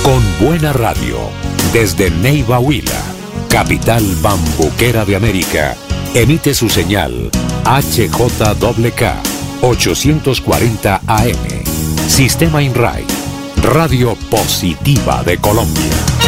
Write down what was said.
Con buena radio, desde Neiva Huila, capital bambuquera de América, emite su señal HJKK 840 AM. Sistema INRAI, Radio Positiva de Colombia.